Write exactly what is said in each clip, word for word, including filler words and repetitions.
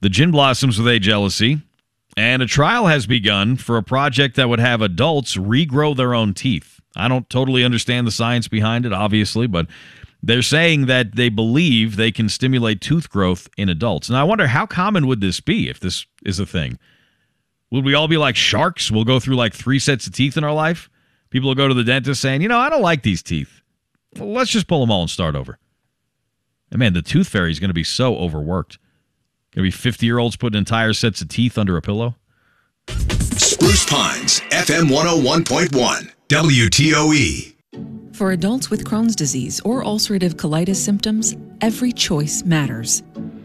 the Gin Blossoms with a Jealousy, and a trial has begun for a project that would have adults regrow their own teeth. I don't totally understand the science behind it, obviously, but they're saying that they believe they can stimulate tooth growth in adults. And I wonder, how common would this be if this is a thing? Would we all be like sharks? We'll go through like three sets of teeth in our life? People will go to the dentist saying, you know, I don't like these teeth. Well, let's just pull them all and start over. And man, the tooth fairy is going to be so overworked. Going to be fifty-year-olds putting entire sets of teeth under a pillow? Spruce Pines, F M one oh one point one, W T O E. For adults with Crohn's disease or ulcerative colitis symptoms, every choice matters.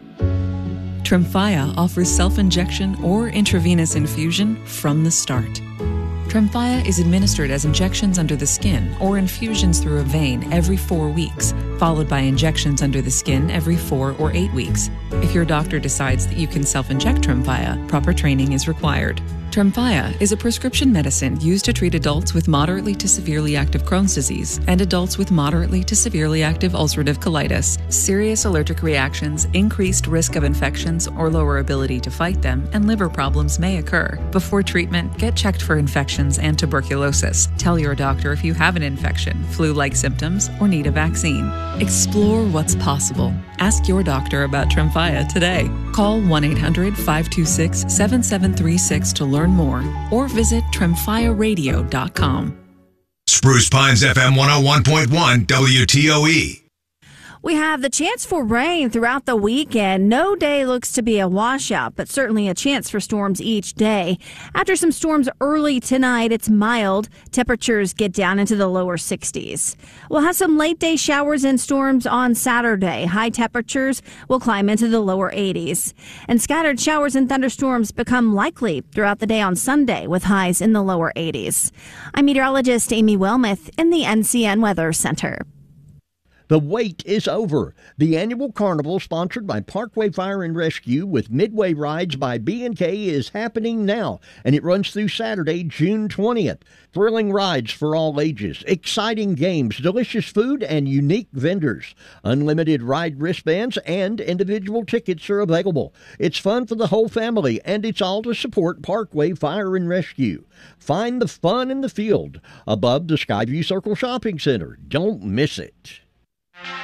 Tremfya offers self-injection or intravenous infusion from the start. Tremfya is administered as injections under the skin or infusions through a vein every four weeks, followed by injections under the skin every four or eight weeks. If your doctor decides that you can self-inject Tremfya, proper training is required. Tremfya is a prescription medicine used to treat adults with moderately to severely active Crohn's disease and adults with moderately to severely active ulcerative colitis. Serious allergic reactions, increased risk of infections or lower ability to fight them, and liver problems may occur. Before treatment, get checked for infections and tuberculosis. Tell your doctor if you have an infection, flu-like symptoms, or need a vaccine. Explore what's possible. Ask your doctor about Tremfya today. Call one eight hundred five two six seven seven three six to learn more, or visit tremfya radio dot com. Spruce Pines, F M one oh one point one, W T O E. We have the chance for rain throughout the weekend. No day looks to be a washout, but certainly a chance for storms each day. After some storms early tonight, it's mild. Temperatures get down into the lower sixties. We'll have some late day showers and storms on Saturday. High temperatures will climb into the lower eighties. And scattered showers and thunderstorms become likely throughout the day on Sunday, with highs in the lower eighties. I'm meteorologist Amy Wilmoth in the N C N Weather Center. The wait is over. The annual carnival, sponsored by Parkway Fire and Rescue with Midway Rides by B and K, is happening now, and it runs through Saturday, June twentieth. Thrilling rides for all ages, exciting games, delicious food, and unique vendors. Unlimited ride wristbands and individual tickets are available. It's fun for the whole family, and it's all to support Parkway Fire and Rescue. Find the fun in the field above the Skyview Circle Shopping Center. Don't miss it.